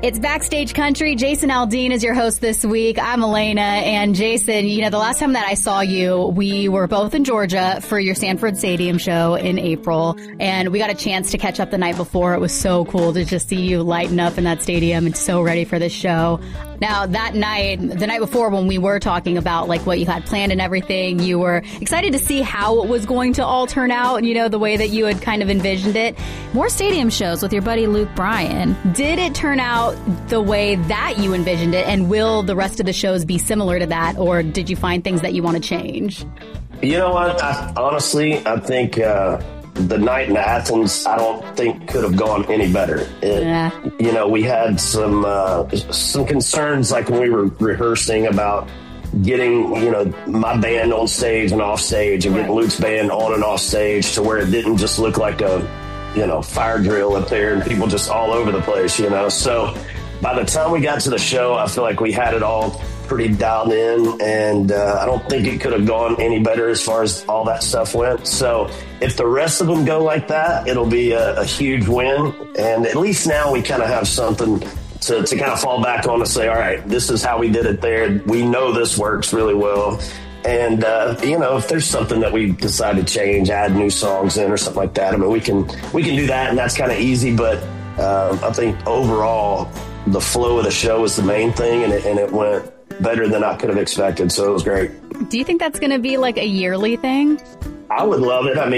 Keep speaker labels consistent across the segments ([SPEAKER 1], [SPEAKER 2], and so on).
[SPEAKER 1] It's Backstage Country. Jason Aldean is your host this week. I'm Elena. And Jason, the last time that I saw you, we were both in Georgia for your Sanford Stadium show in April. And we got a chance to catch up the night before. It was so cool to just see you lighten up in that stadium and so ready for this show. Now, that night, the night before when we were talking about like what you had planned and everything, you were excited to see how it was going to all turn out, the way that you had kind of envisioned it. More stadium shows with your buddy Luke Bryan. Did it turn out the way that you envisioned it, and will the rest of the shows be similar to that, or did you find things that you want to change?
[SPEAKER 2] You know what? I think the night in Athens, I don't think could have gone any better. We had some concerns, like when we were rehearsing, about getting, my band on stage and off stage, and getting Luke's band on and off stage to where it didn't just look like a, fire drill up there and people just all over the place, So by the time we got to the show, I feel like we had it all pretty dialed in, and I don't think it could have gone any better as far as all that stuff went. So if the rest of them go like that, it'll be a huge win. And at least now we kind of have something to kind of fall back on and say, all right, this is how we did it there. We know this works really well. And, if there's something that we decide to change, add new songs in or something like that, we can do that, and that's kind of easy. But I think overall the flow of the show was the main thing, and it went better than I could have expected. So it was great. Do you think that's going to be like a yearly thing? I would love it.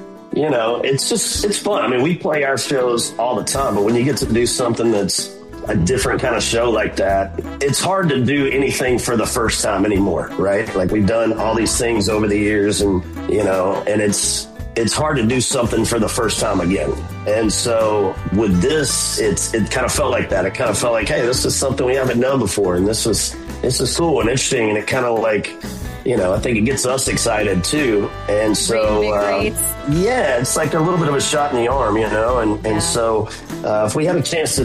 [SPEAKER 2] It's fun. We play our shows all the time, but when you get to do something that's a different kind of show like that, it's hard to do anything for the first time anymore, right? Like, we've done all these things over the years, and and it's hard to do something for the first time again. And so with this, it kind of felt like that. It kind of felt like, hey, this is something we haven't done before, and this is cool and interesting, and it kind of like, I think it gets us excited too. And so, it's like a little bit of a shot in the arm, So if we have a chance to